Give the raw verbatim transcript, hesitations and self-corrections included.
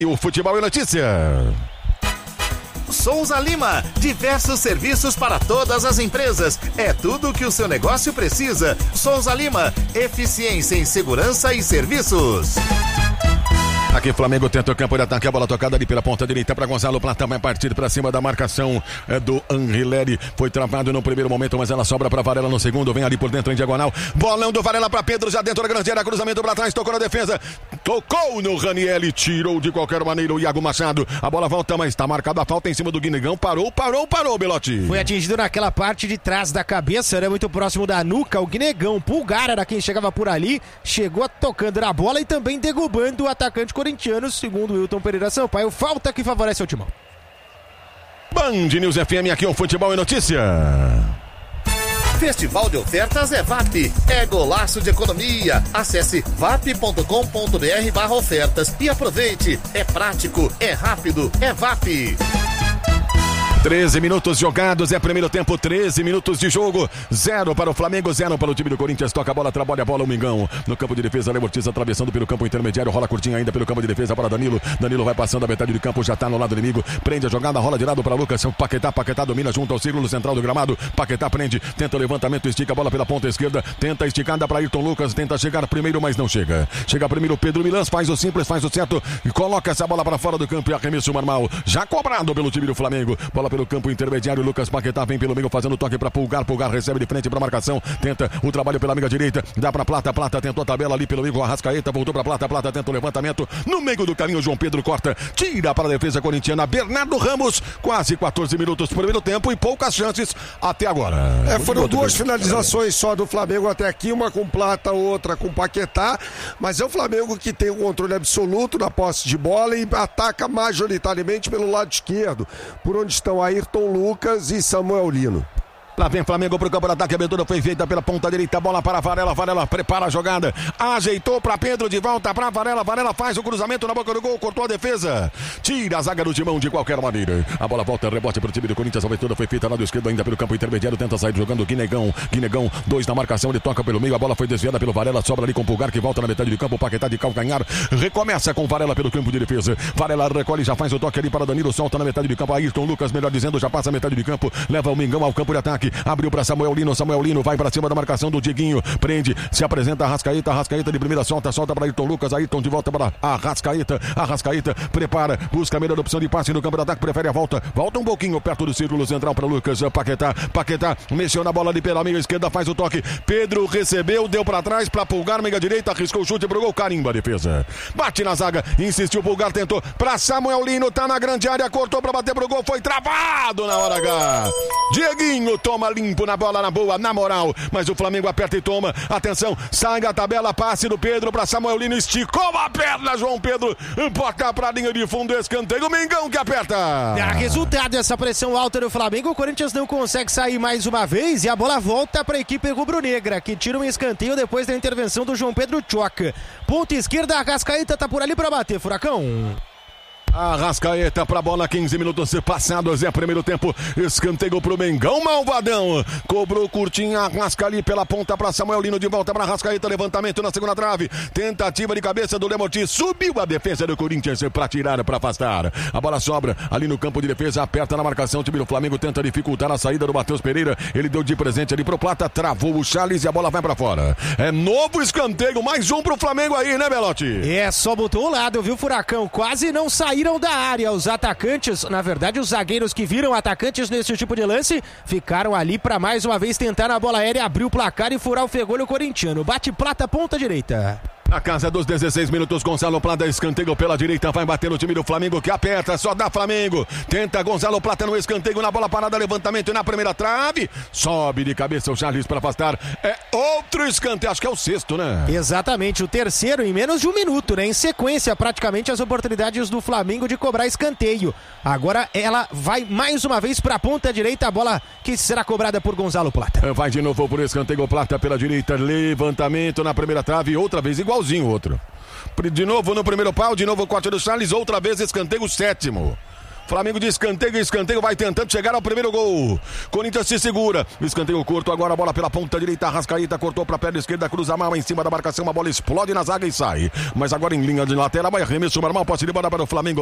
E o Futebol é Notícia. Souza Lima, diversos serviços para todas as empresas. É tudo o que o seu negócio precisa. Souza Lima, eficiência em segurança e serviços. Aqui Flamengo tenta o campo de ataque, a bola tocada ali pela ponta direita para Gonzalo Plata, vai partir para cima da marcação é, do Anrileri, foi travado no primeiro momento, mas ela sobra para Varela no segundo, vem ali por dentro em diagonal, bolão do Varela para Pedro, já dentro da grande área, cruzamento para trás, tocou na defesa, tocou no Ranieri, tirou de qualquer maneira o Iago Machado, a bola volta, mas está marcada a falta em cima do Guinegão, parou, parou, parou, Belotti. Foi atingido naquela parte de trás da cabeça, era muito próximo da nuca, o Guinegão, Pulgar era quem chegava por ali, chegou tocando na bola e também derrubando o atacante corintiano, segundo Wilton Pereira Sampaio, falta que favorece o Timão. Band News F M, aqui é o Futebol e Notícia. Festival de ofertas é V A P, é golaço de economia. Acesse vap ponto com ponto br barra ofertas e aproveite. É prático, é rápido, é V A P. treze minutos jogados, é primeiro tempo, treze minutos de jogo, zero para o Flamengo, zero para o time do Corinthians, toca a bola, trabalha a bola, o Mingão, no campo de defesa, Léo Ortiz atravessando pelo campo intermediário, rola curtinho ainda pelo campo de defesa para Danilo, Danilo vai passando a metade de campo, já está no lado inimigo, prende a jogada, rola de lado para Lucas, Paquetá, Paquetá domina junto ao círculo central do gramado, Paquetá prende, tenta o levantamento, estica a bola pela ponta esquerda, tenta a esticada para Ayrton Lucas, tenta chegar primeiro, mas não chega, chega primeiro Pedro Milans, faz o simples, faz o certo, e coloca essa bola para fora do campo e arremesso normal, já cobrado pelo time do Flamengo, bola pelo campo intermediário, Lucas Paquetá vem pelo meio fazendo toque para Pulgar, Pulgar recebe de frente para marcação, tenta o trabalho pela amiga direita, dá para Plata, Plata tentou a tabela ali pelo meio, Arrascaeta voltou para Plata, Plata tenta o levantamento, no meio do caminho João Pedro corta, tira para a defesa corintiana, Bernardo Ramos, quase quatorze minutos do primeiro tempo e poucas chances até agora. É, foram duas finalizações só do Flamengo até aqui, uma com Plata, outra com Paquetá, mas é o Flamengo que tem o controle absoluto na posse de bola e ataca majoritariamente pelo lado esquerdo, por onde estão Ayrton Lucas e Samuel Lino. Lá vem Flamengo pro campo de ataque, a abertura foi feita pela ponta direita, bola para Varela, Varela prepara a jogada, ajeitou para Pedro, de volta para Varela, Varela faz o cruzamento na boca do gol, cortou a defesa, tira a zaga do Timão de qualquer maneira, a bola volta, rebote pro time do Corinthians, a abertura foi feita lado esquerdo ainda pelo campo intermediário, tenta sair jogando o Guinegão, Guinegão, dois na marcação, ele toca pelo meio, a bola foi desviada pelo Varela, sobra ali com o Pulgar que volta na metade de campo, Paquetá de calcanhar, recomeça com Varela pelo campo de defesa, Varela recolhe, já faz o toque ali para Danilo, solta na metade de campo, Ayrton Lucas, melhor dizendo, já passa a metade de campo, leva o Mingão ao campo de ataque, abriu para Samuel Lino, Samuel Lino vai para cima da marcação do Dieguinho, prende, se apresenta Arrascaeta, Arrascaeta de primeira solta, solta para Ayrton Lucas, Ayrton de volta para Arrascaeta, Arrascaeta prepara, busca a melhor opção de passe no campo de ataque, prefere a volta, volta um pouquinho perto do círculo central para Lucas, Paquetá, Paquetá mexeu na bola ali pela meia esquerda, faz o toque, Pedro recebeu, deu para trás para Pulgar, meia direita, arriscou o chute pro gol, carimba a defesa, bate na zaga, insistiu Pulgar, tentou para Samuel Lino, tá na grande área, cortou para bater pro gol, foi travado na hora H, Dieguinho toma limpo na bola, na boa, na moral, mas o Flamengo aperta e toma, atenção, sai da tabela, passe do Pedro para Samuel Lino, esticou a perna, João Pedro, bota pra linha de fundo, escanteio, o Mengão que aperta. É, resultado dessa pressão alta do Flamengo, o Corinthians não consegue sair mais uma vez e a bola volta para a equipe rubro-negra, que tira um escanteio depois da intervenção do João Pedro Choca. Ponta esquerda, a Arrascaeta tá por ali para bater, Furacão. Arrascaeta pra bola, quinze minutos passados, é primeiro tempo, escanteio pro Mengão, malvadão, cobrou curtinha, Arrasca ali pela ponta pra Samuel Lino, de volta pra Arrascaeta, levantamento na segunda trave, tentativa de cabeça do Lemoti, subiu a defesa do Corinthians pra tirar, pra afastar, a bola sobra ali no campo de defesa, aperta na marcação, o time do Flamengo tenta dificultar a saída do Matheus Pereira, ele deu de presente ali pro Plata, travou o Charles e a bola vai pra fora, é novo escanteio, mais um pro Flamengo aí, né, Belotti? É, só botou o lado, viu, Furacão, quase não saiu da área, os atacantes, na verdade os zagueiros que viram atacantes nesse tipo de lance, ficaram ali para mais uma vez tentar na bola aérea, abrir o placar e furar o fegolho corintiano, bate Plata, ponta direita. Na casa dos dezesseis minutos, Gonzalo Plata, escanteio pela direita, vai bater no time do Flamengo que aperta, só dá Flamengo, tenta Gonzalo Plata no escanteio, na bola parada, levantamento na primeira trave, sobe de cabeça o Charles para afastar, é outro escanteio, acho que é o sexto, né? Exatamente, o terceiro em menos de um minuto, né? Em sequência, praticamente as oportunidades do Flamengo de cobrar escanteio. Agora ela vai mais uma vez para a ponta direita, a bola que será cobrada por Gonzalo Plata. Vai de novo por escanteio, Plata pela direita, levantamento na primeira trave, outra vez igual o outro. De novo no primeiro pau, de novo o corte do Charles, outra vez escanteio sétimo. Flamengo de escanteio, escanteio vai tentando chegar ao primeiro gol. Corinthians se segura. Escanteio curto, agora a bola pela ponta direita. Arrascaeta cortou para a perna esquerda, cruza mal em cima da marcação. Uma bola explode na zaga e sai. Mas agora em linha de lateral, vai arremesso normal, posse de bola para o Flamengo.